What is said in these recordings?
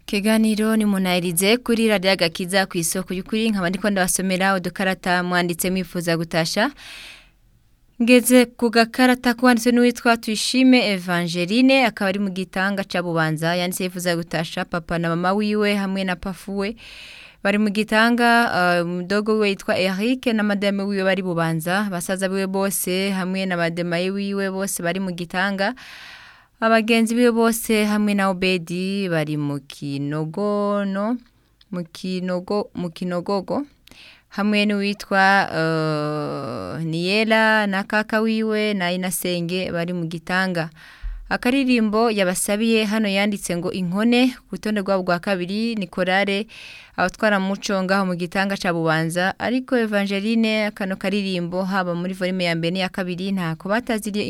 Kiganiro ni munayirize kuri radio Agakiza ku isoko y'ukuri nkaba ndiko ndabasomera udukarata mwanditse mwifuza gutasha. Ngeze ku gakarata kwanditse n'uwitwa Tuyishime Evangeline akaba ari mu gitanga ca Bubanza yanditse yifuza gutasha papa na mama wiwe hamwe na pafuwe bari mu gitanga mudogo we yitwa Eric na madame wiwe bari Bubanza basaza biwe bose hamwe na madame wiwe bose bari mu gitanga. Abagenzi biwe bose hamwe na Obedi bari mu Kinogogo hamwe n'uwitwa Niela na kaka wiwe na Inasenge bari mu gitanga. Akaririmbo yabasabiye hano yanditse ngo inkone kutonde rwabo rwa kabiri ni korale abatwara muco ngaho mu gitanga ca Bubanza ariko Evangeline kano karirimbo haba muri volume ya mbere ya kabiri ntako bataziriye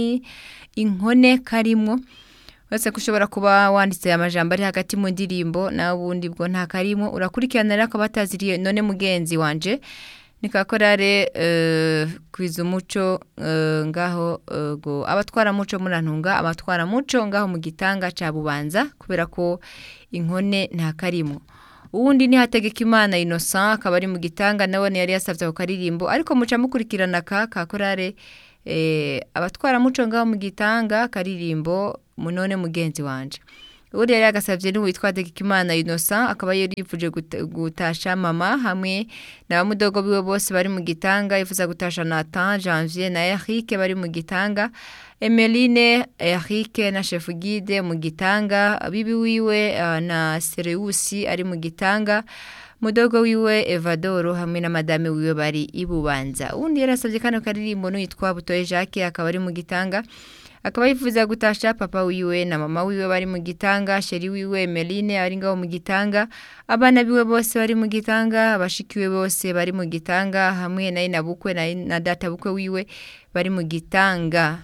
inkone karimwo wese kushobora kuba wanditse amajambo ari hagati mu ndirimbo na ubundi bwo nta karimo urakurikirana rako bataziriye none mugenzi wanje nikakorare kwiza umuco ngaho go abatwara muco murantunga abatwara muco ngaho mu gitanga ca Bubanza kubera ko inkone nta karimo. Uwundi ni Hategeka Imana Innocent akaba ari mu gitanga nawe yari yasavye ko karirimbo ariko muca mukurikirana kakorare abatwara muco ngaho mu gitanga karirimbo munone mugenzi wanje. Uri yari agasavye n'uwitwa Hategeka Imana Innocent akaba yari yifuje gutasha mama hamwe na bamudogo biwe bose bari mu gitanga yifuza gutasha Nathan Janvier na Eric bari mu gitanga. Emeline Eric na Chef Guide mu gitanga bibi wiwe na Sereusi ari mu gitanga mudogo wiwe Evadoro hamwe na madame wiwe bari Ibubanza. Undi yarasavye kano karirimbo n'uwitwa Butoye Jacques akaba ari mu gitanga akaba yifuza gutasha papa wiwe na mama wiwe bari mu gitanga sheri wiwe Emeline ari ngaho mu gitanga abana biwe bose bari mu gitanga abashikiwe bose bari mu gitanga hamwe na inabukwe na data bukwe wiwe bari mu gitanga.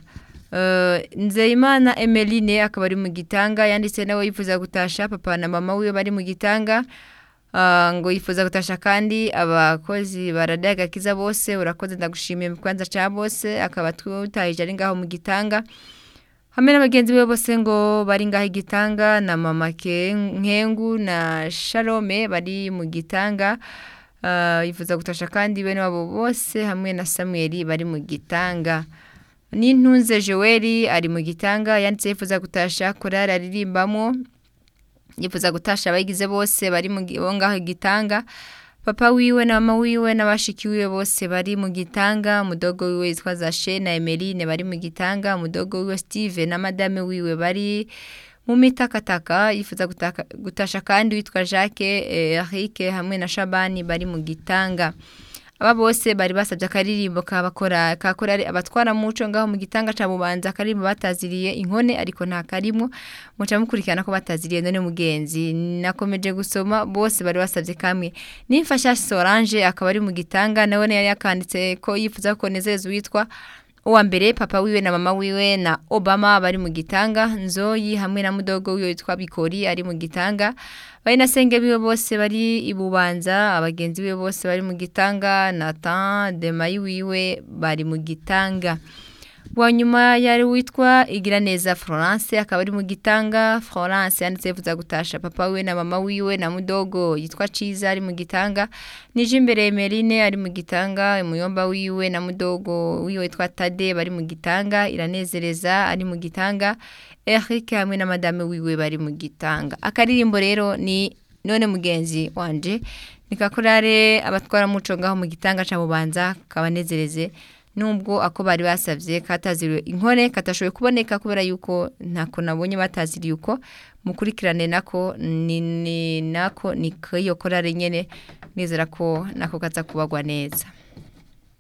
Nzeyimana Emeline akaba ari mu gitanga yanditse nawe yifuza gutasha papa na mama wiwe bari mu gitanga ngo yifuza gutasha kandi abakozi baradaye Agakiza bose urakoze ndagushimiye mu kwanza ca bose akaba twutahije ari ngaho mu gitanga hamwe n'abagenzi be bose ngo bari ngaho igitanga na mama Nkengu na Shalome bari mu gitanga yifuza gutasha kandi bene wabo bose hamwe na Samuel bari mu gitanga. Nintunze Joel ari mu gitanga yanditse yifuza gutasha korali aririmbamo yifuza gutasha abagize bose bari mu ngaho igitanga papa wiwe na mama wiwe n'abashikiwe bose bari mu gitanga mudogo wiwe yitwa Zashe na Emeline bari mu gitanga mudogo wiwe Steve na madame wiwe bari mu mitakataka yifuza gutasha kandi witwa Jacques Eric hamwe na Shabani bari mu gitanga. Aba bose bari basabye akaririmbo kakora abatwara muco ngaho mu gitanga ca Bubanza akaririmbo bataziriye inkone ariko nta karimo muca mukurikirana ko bataziriye none mugenzi nakomeje gusoma bose bari basabye kamwe. Nimfasha Solange akaba ari mu gitanga nawe yari yakanditse ko yifuza ko nezeza witwa uwa mbere papa wiwe na mama wiwe na Obama bari mu gitanga Nzoyi hamwe na mudogo wiwe yitwa Bikori ari mu gitanga bari na senge biwe bose bari Ibubanza abagenzi biwe bose bari mu gitanga Nathan Demayi wiwe bari mu gitanga. Wanyuma yari witwa Igiraneza Florence akaba ari mu gitanga Florence yanditse yifuza gutasha papa wiwe na mama wiwe na mudogo yitwa Ciza ari mu gitanga nije imbere Emeline ari mu gitanga umuyomba wiwe na mudogo wiwe yitwa Tade bari mu gitanga Iranezereza ari mu gitanga Eric hamwe na madame wiwe bari mu gitanga. Akaririmbo rero ni none mugenzi wanje nikakorare abatwara muco ngaho mu gitanga ca Bubanza kabanezereze nubwo ako bari basavye kataziriwe inkone katashoboye kuboneka kubera yuko ntako nabonye bataziriye uko mukurikirane nako ni kiyo korare nyene nizera ko nako kaza kubagwa neza.